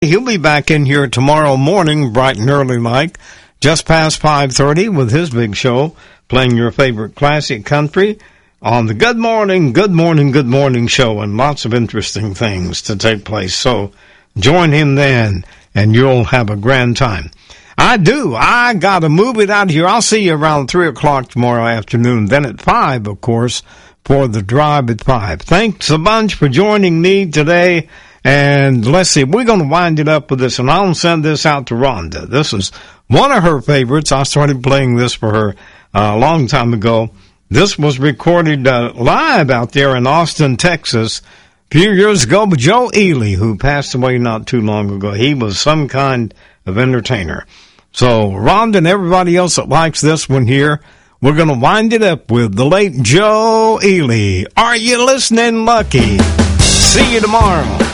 He'll be back in here tomorrow morning, bright and early like, just past 5:30 with his big show, playing your favorite classic country on the Good Morning, Good Morning, Good Morning show, and lots of interesting things to take place. So join him then, and you'll have a grand time. I got to move it out here. I'll see you around 3 o'clock tomorrow afternoon. Then at 5, of course, for the drive at 5. Thanks a bunch for joining me today. And let's see, we're going to wind it up with this, and I'll send this out to Rhonda. This is one of her favorites. I started playing this for her a long time ago. This was recorded live out there in Austin, Texas, a few years ago with Joe Ely, who passed away not too long ago. He was some kind of entertainer. So Rhonda and everybody else that likes this one here, we're going to wind it up with the late Joe Ely. Are you listening, Lucky? See you tomorrow.